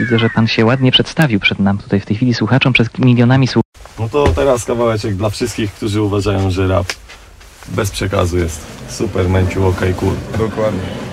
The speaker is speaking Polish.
Widzę, że pan się ładnie przedstawił przed nam tutaj w tej chwili słuchaczom, przed milionami słuchaczy. No to teraz kawałeczek dla wszystkich, którzy uważają, że rap bez przekazu jest super, męciu, okej, cool. Dokładnie.